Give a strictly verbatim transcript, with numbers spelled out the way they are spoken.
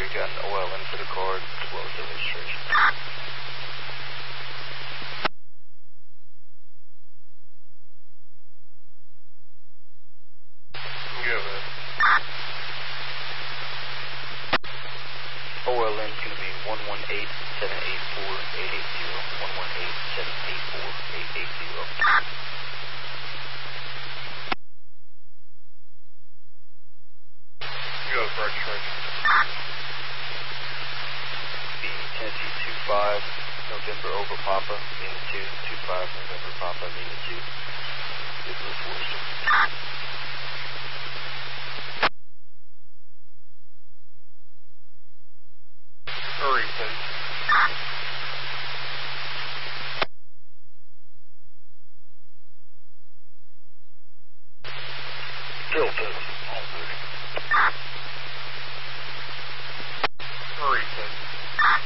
you got an O L N for the card as well as the registration. Yeah, man. O L N is going to be one one eight, seven eight four, eight eight zero. one one eight, seven eight four, eight eight zero. You go for registration. The Tennessee two five, November over Papa, Lima two, two five, November Papa, Lima two. Good blue force.